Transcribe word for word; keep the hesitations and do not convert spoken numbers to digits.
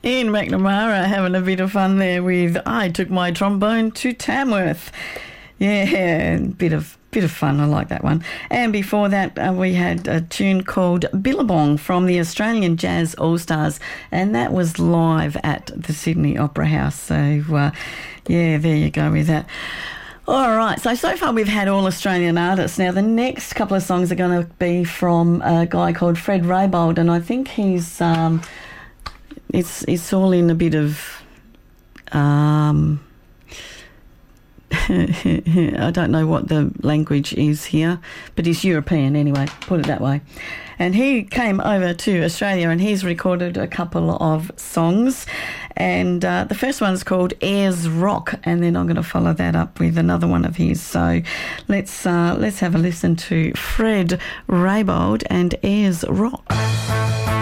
Ian McNamara having a bit of fun there with I Took My Trombone to Tamworth. Yeah, bit of bit of fun. I like that one. And before that, uh, we had a tune called Billabong from the Australian Jazz All-Stars, and that was live at the Sydney Opera House. So, uh, yeah, there you go with that. All right, so so far we've had all Australian artists. Now the next couple of songs are going to be from a guy called Fred Raybould, and I think he's um, it's it's all in a bit of um, I don't know what the language is here, but he's European anyway, put it that way. And he came over to Australia and he's recorded a couple of songs. And uh, the first one's called Ayers Rock, and then I'm going to follow that up with another one of his. So let's uh, let's have a listen to Fred Raybould and Ayers Rock.